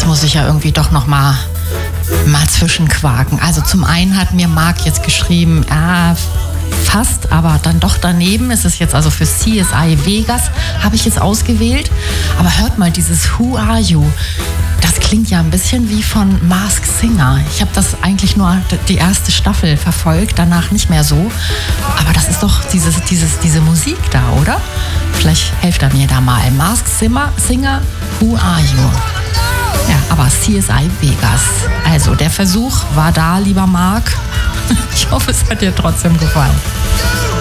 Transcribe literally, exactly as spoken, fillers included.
muss ich ja irgendwie doch noch mal, mal zwischenquaken. Also zum einen hat mir Marc jetzt geschrieben, ja, fast, aber dann doch daneben. Es ist jetzt also für C S I Vegas, habe ich jetzt ausgewählt. Aber hört mal, dieses Who Are You? Das klingt ja ein bisschen wie von Masked Singer. Ich habe das eigentlich nur die erste Staffel verfolgt, danach nicht mehr so. Aber das ist doch dieses, dieses, diese Musik da, oder? Vielleicht helft er mir da mal. Masked Singer, Singer, Who Are You? Ja, aber C S I Vegas. Also der Versuch war da, lieber Marc. Ich hoffe, es hat dir trotzdem gefallen.